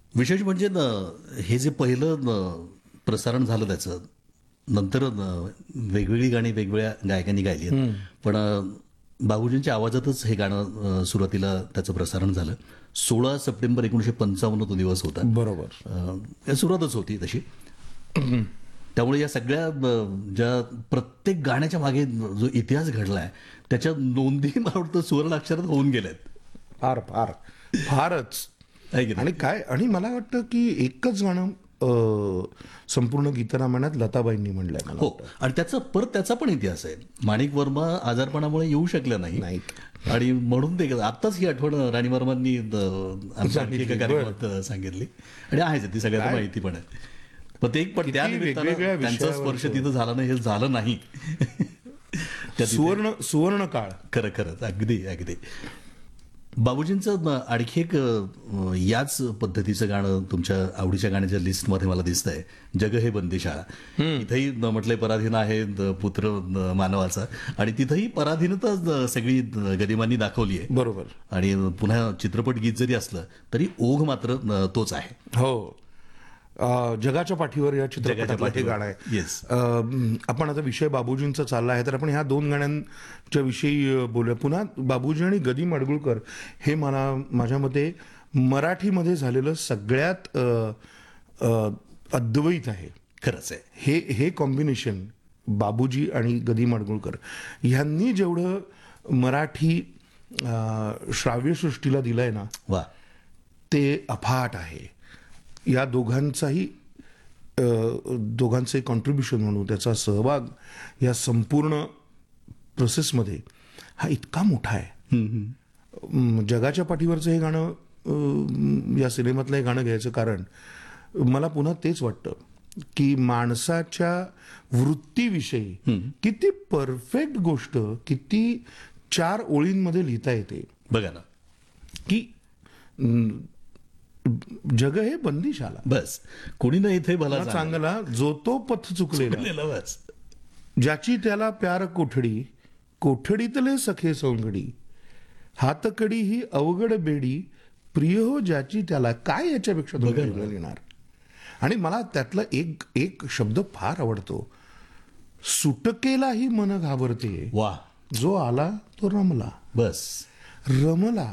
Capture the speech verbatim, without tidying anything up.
विशेष म्हणजे न हे जे पहिलं न प्रसारण झालं त्याचं नंतर न वेगवेगळी गाणी वेगवेगळ्या गायकांनी गायली आहेत. पण अ, बाबूजींच्या आवाजातच हे गाणं अ, सुरुवातीला त्याचं प्रसारण झालं. सोळा सप्टेंबर एकोणीसशे पंचावन्न तो दिवस होता. बरोबर. अ, सुरुवातच होती तशी. त्यामुळे या सगळ्या अ, ज्या प्रत्येक गाण्याच्या मागे जो इतिहास घडलाय त्याच्या नोंदी मला वाटतं सुवर्णाक्षरात होऊन गेल्यात. फार फार फारच. आहे की नाही? आणि काय आणि मला वाटतं की एकच गाणं अ, संपूर्ण गीतरामायणात लताबाईंनी म्हणलंय मला हो वाटतं. आणि त्याचा परत त्याचा पण इतिहास आहे. माणिक वर्मा आजारपणामुळे येऊ शकल्या नाही नाहीत. आणि म्हणून ते आत्ताच ही आठवण राणी वर्मांनी अ, आमच्या आणखी एका सांगितली, कार्यक्रमात अ, सांगितली आणि आहेच ती सगळ्यांना काय? माहिती पण आहे. पण ते एक पण किती त्या वेगवेगळ्या निमित्तानं त्यांचा विषयावरचं. स्पर्श तिथं झाला नाही हे झालं नाही. त्या तिथे- सुवर्ण सुवर्ण काळ. खरं खरंच अगदी अगदी. बाबूजींचं न- आणखी एक अ, याच पद्धतीचं गाणं तुमच्या आवडीच्या गाण्याच्या लिस्टमध्ये मला दिसतंय, जग हे बंदीशाळा. इथंही न म्हटलंय पराधीन आहे न पुत्र न मानवाचा आणि तिथंही पराधीनता न सगळी न गरिबांनी दाखवली आहे. बरोबर. आणि पुन्हा चित्रपट गीत जरी असलं तरी ओघ मात्र न तोच आहे. हो. अ, जगाच्या पाठीवर या जगाच्या चित्रपटातलं हे पाठीवर. गाणं आहे. Yes. अ, आपण आता विषय बाबूजींचा चालला आहे तर आपण ह्या दोन गाण्यांच्या विषयी अ, बोलूया. पुन्हा बाबूजी आणि गदी माडगुळकर हे मला माझ्या मते मराठीमध्ये झालेलं सगळ्यात अ, अ, अद्वैत आहे. खरंच आहे. हे हे कॉम्बिनेशन बाबूजी आणि गदी माडगुळकर ह्यांनी जेवढं मराठी अ, श्राव्यसृष्टीला दिलंय ना वा. ते अफाट आहे. या दोघांचाही अ, दोघांचे कॉन्ट्रीब्युशन म्हणून त्याचा सहभाग या संपूर्ण प्रोसेसमध्ये हा इतका मोठा आहे. अम, जगाच्या पाठीवरचं हे गाणं अ, या सिनेमातलं हे गाणं घ्यायचं कारण मला पुन्हा तेच वाटतं की माणसाच्या वृत्तीविषयी किती परफेक्ट गोष्ट किती चार ओळींमध्ये लिहिता येते बघा ना. की अम, जग हे बंदिशाला बस कोणी ना इथे भला मला जाणार. चांगला जो तो पथ चुकलेला चुकलेला बस. ज्याची त्याला प्यार कोठडी कोठडीतले सखे सोंगडी हातकडी ही अवघड बेडी प्रिय हो ज्याची त्याला काय याच्यापेक्षा तुम्ही बघा ना. वेगळं लिहिणार. आणि मला त्यातला एक एक शब्द फार आवडतो. सुटकेलाही मन घाबरते वा. जो आला तो रमला बस. रमला